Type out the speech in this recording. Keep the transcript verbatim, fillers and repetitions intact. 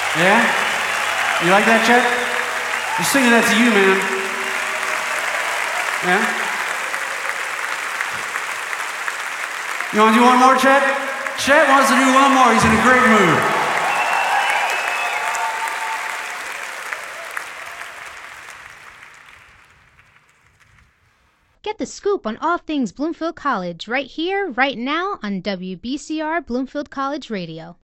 Yeah? You like that, Chet? I'm singing that to you, man. Yeah? You want to do one more, Chet? Chet wants to do one more. He's in a great mood. Get the scoop on all things Bloomfield College right here, right now on W B C R Bloomfield College Radio.